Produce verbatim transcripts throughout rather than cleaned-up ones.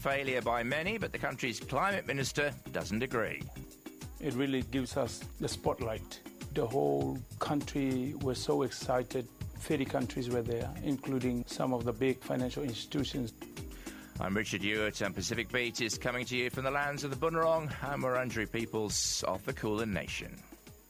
Failure by many, but the country's climate minister doesn't agree. It really gives us the spotlight. The whole country was so excited. thirty countries were there, including some of the big financial institutions. I'm Richard Ewart, and Pacific Beat is coming to you from the lands of the Bunurong and Wurundjeri peoples of the Kulin Nation.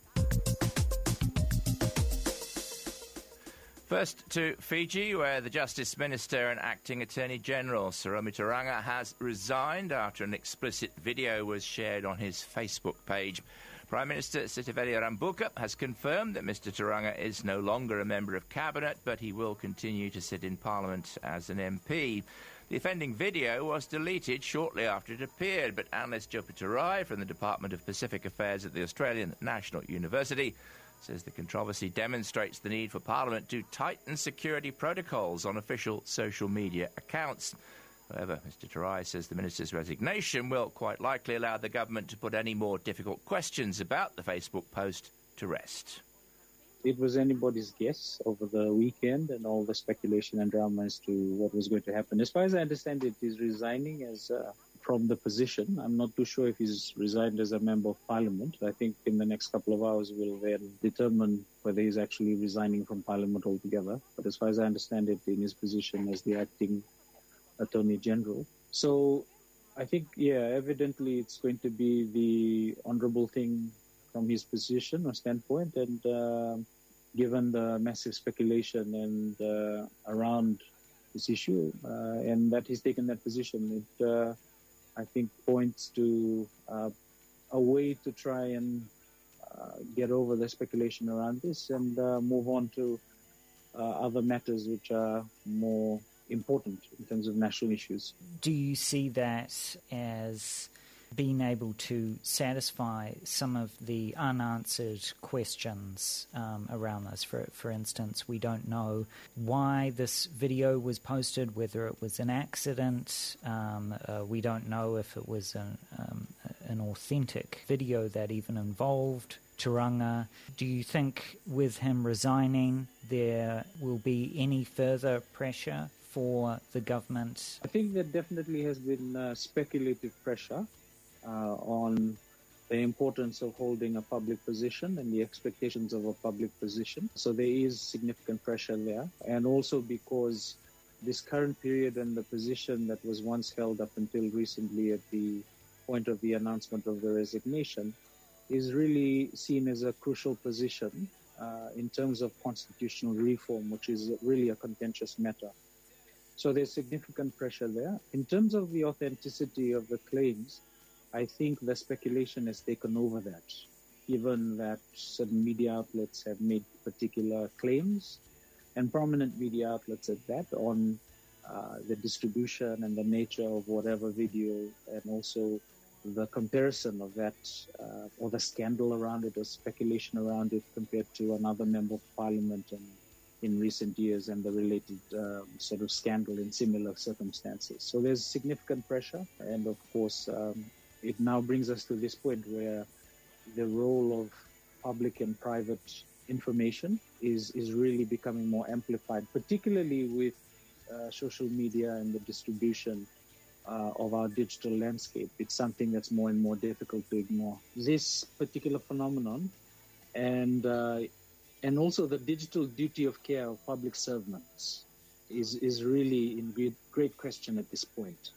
First to Fiji, where the Justice Minister and Acting Attorney General Saramoe Tauranga has resigned after an explicit video was shared on his Facebook page. Prime Minister Sitiveni Rabuka has confirmed that Mister Tauranga is no longer a member of Cabinet, but he will continue to sit in Parliament as an M P. The offending video was deleted shortly after it appeared, but analyst Joe Pitarai from the Department of Pacific Affairs at the Australian National University says the controversy demonstrates the need for Parliament to tighten security protocols on official social media accounts. However, Mister Tarai says the minister's resignation will quite likely allow the government to put any more difficult questions about the Facebook post to rest. It was anybody's guess over the weekend and all the speculation and drama as to what was going to happen. As far as I understand it, he's resigning as uh, from the position. I'm not too sure if he's resigned as a member of Parliament. I think in the next couple of hours we'll then determine whether he's actually resigning from Parliament altogether. But as far as I understand it, in his position as the acting Attorney General. So I think, yeah, evidently it's going to be the honourable thing from his position or standpoint, and uh, given the massive speculation and uh, around this issue, uh, and that he's taken that position, it uh, I think points to uh, a way to try and uh, get over the speculation around this and uh, move on to uh, other matters which are more important in terms of national issues. Do you see that as being able to satisfy some of the unanswered questions um, around this? For for instance, we don't know why this video was posted, whether it was an accident. Um, uh, we don't know if it was an, um, an authentic video that even involved Tauranga. Do you think with him resigning there will be any further pressure for the government? I think there definitely has been uh, speculative pressure Uh, on the importance of holding a public position and the expectations of a public position. So there is significant pressure there. And also because this current period and the position that was once held up until recently at the point of the announcement of the resignation is really seen as a crucial position uh, in terms of constitutional reform, which is really a contentious matter. So there's significant pressure there. In terms of the authenticity of the claims, I think the speculation has taken over that, given that certain media outlets have made particular claims, and prominent media outlets at that, on uh, the distribution and the nature of whatever video, and also the comparison of that, uh, or the scandal around it, or speculation around it, compared to another member of Parliament in, in recent years, and the related um, sort of scandal in similar circumstances. So there's significant pressure, and of course, um, it now brings us to this point where the role of public and private information is, is really becoming more amplified, particularly with uh, social media and the distribution uh, of our digital landscape. It's something that's more and more difficult to ignore. This particular phenomenon and uh, and also the digital duty of care of public servants is, is really in great, great question at this point,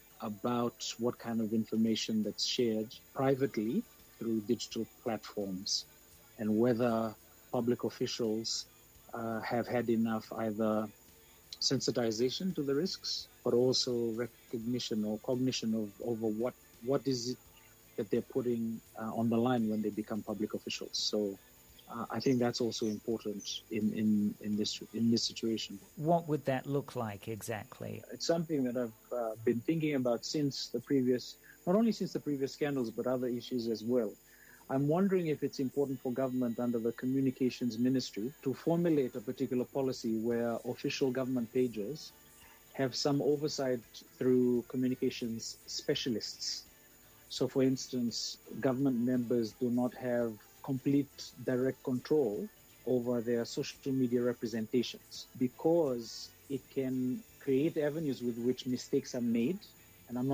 about what kind of information that's shared privately through digital platforms, and whether public officials uh, have had enough either sensitization to the risks, but also recognition or cognition of over what what is it that they're putting uh, on the line when they become public officials. So Uh, I think that's also important in, in, in this in this situation. What would that look like exactly? It's something that I've uh, been thinking about since the previous, not only since the previous scandals, but other issues as well. I'm wondering if it's important for government under the Communications Ministry to formulate a particular policy where official government pages have some oversight through communications specialists. So, for instance, government members do not have complete direct control over their social media representations, because it can create avenues with which mistakes are made